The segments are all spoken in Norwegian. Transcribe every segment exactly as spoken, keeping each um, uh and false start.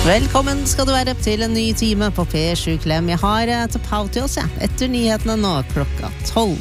Velkommen skal du være til en ny time på P sju Klem. Jeg har et pau til oss, ja. Etter nyhetene nå klokka tolv.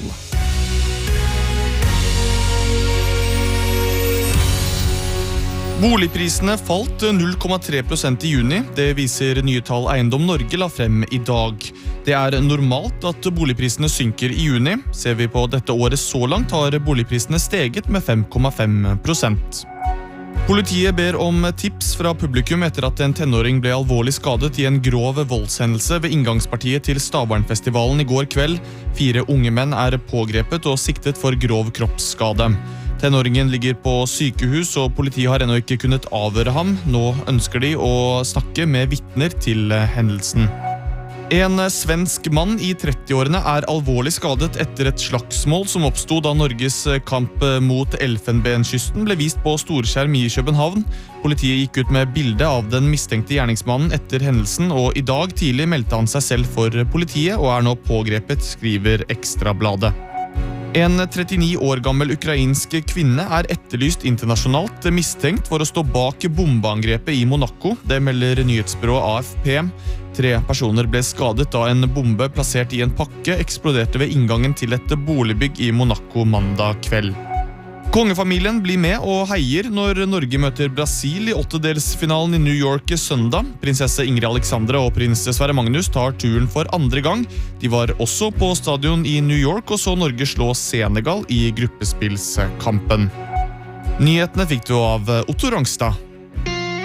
Boligprisene falt null komma tre prosent i juni. Det viser nye tall Eiendom Norge la frem i dag. Det er normalt at boligprisene synker i juni. Ser vi på dette året så langt har boligprisene steget med fem komma fem prosent. Politiet ber om tips fra publikum etter at en tenåring ble alvorlig skadet i en grov voldshendelse ved inngangspartiet til Stavernfestivalen i går kveld. Fire unge menn er pågrepet og siktet for grov kroppsskade. Tenåringen ligger på sykehus, og politiet har ennå ikke kunnet avhøre ham. Nå ønsker de å snakke med vitner til hendelsen. En svensk mann i trettiårene er alvorlig skadet etter et slagsmål som oppstod da Norges kamp mot Elfenbenskysten ble vist på storskjerm i København. Politiet gikk ut med bilde av den mistenkte gjerningsmannen etter hendelsen, og i dag tidlig meldte han seg selv for politiet og er nå pågrepet, skriver Ekstrabladet. En trettini år gammel ukrainsk kvinne er etterlyst internasjonalt mistenkt for å stå bak bombeangrepet i Monaco. Det melder nyhetsbyrået A F P. Tre personer ble skadet da en bombe plassert i en pakke eksploderte ved inngangen til et boligbygg i Monaco mandag kveld. Kongefamilien blir med og heier når Norge møter Brasil i åttedelsfinalen i New York søndag. Prinsesse Ingrid Alexandra og prins Sverre Magnus tar turen for andre gang. De var også på stadion i New York og så Norge slå Senegal i gruppespillskampen. Nyhetene fikk du av Otto Rangstad.